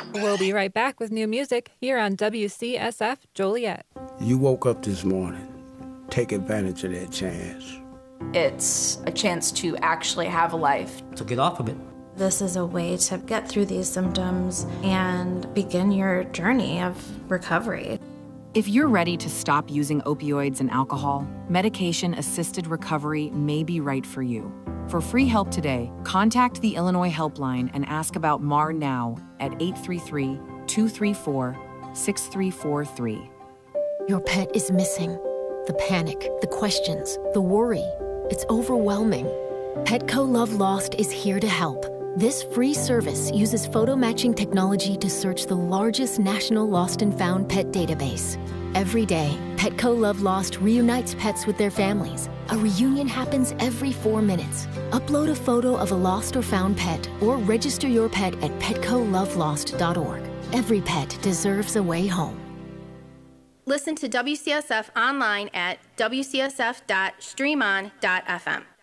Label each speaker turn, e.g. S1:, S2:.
S1: We'll be right back with new music here on WCSF Joliet.
S2: You woke up this morning. Take advantage of that chance.
S3: It's a chance to actually have a life.
S4: To get off of it.
S5: This is a way to get through these symptoms and begin your journey of recovery.
S6: If you're ready to stop using opioids and alcohol, medication-assisted recovery may be right for you. For free help today, contact the Illinois Helpline and ask about MAR now at 833-234-6343.
S7: Your pet is missing. The panic, the questions, the worry. It's overwhelming. Petco Love Lost is here to help. This free service uses photo matching technology to search the largest national lost and found pet database. Every day, Petco Love Lost reunites pets with their families. A reunion happens every 4 minutes. Upload a photo of a lost or found pet or register your pet at petcolovelost.org. Every pet deserves a way home.
S8: Listen to WCSF online at wcsf.streamon.fm.